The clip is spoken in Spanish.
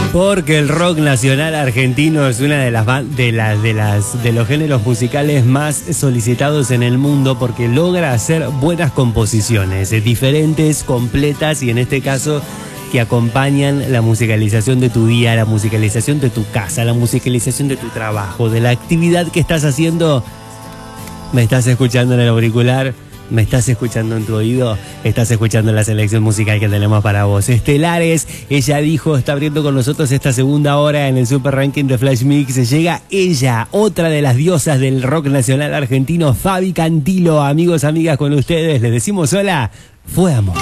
Porque el rock nacional argentino es una de los géneros musicales más solicitados en el mundo, porque logra hacer buenas composiciones, diferentes, completas, y en este caso que acompañan la musicalización de tu día, la musicalización de tu casa, la musicalización de tu trabajo, de la actividad que estás haciendo. ¿Me estás escuchando en el auricular? ¿Me estás escuchando en tu oído? Estás escuchando la selección musical que tenemos para vos. Estelares, ella dijo, está abriendo con nosotros esta segunda hora en el Super Ranking de Flash Mix. Llega ella, otra de las diosas del rock nacional argentino, Fabi Cantilo. Amigos, amigas, con ustedes les decimos hola, fue amor.